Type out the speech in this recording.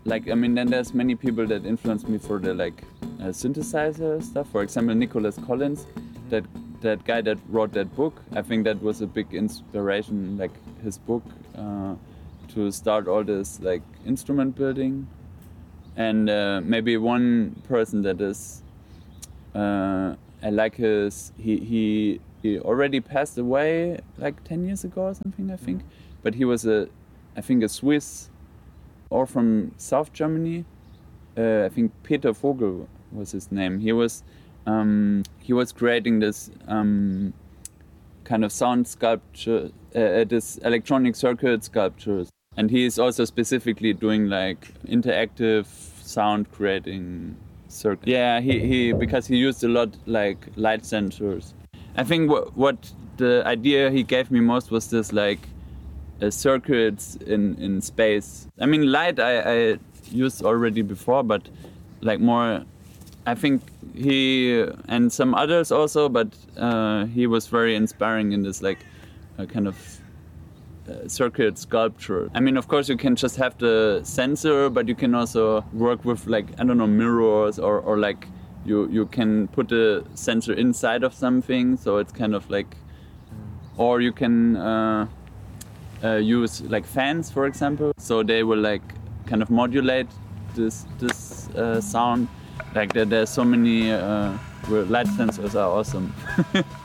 Like, I mean, then there's many people that influenced me for the like synthesizer stuff. For example, Nicholas Collins, that guy that wrote that book. I think that was a big inspiration, like his book, to start all this like instrument building. And maybe one person that is, I like his. He already passed away like 10 years ago or something, I think. But he was a Swiss, or from South Germany. I think Peter Vogel was his name. He was creating this kind of sound sculpture, this electronic circuit sculptures, and he is also specifically doing like interactive sound creating circuits. Yeah, he because he used a lot like light sensors. I think what the idea he gave me most was this like circuits in space. I mean, light I used already before, but like more, I think he and some others also, but he was very inspiring in this like kind of circuit sculpture. I mean, of course you can just have the sensor, but you can also work with like, I don't know, mirrors or like you can put the sensor inside of something, so it's kind of like, or you can use like fans, for example, so they will like kind of modulate this sound. Like there's so many light sensors are awesome.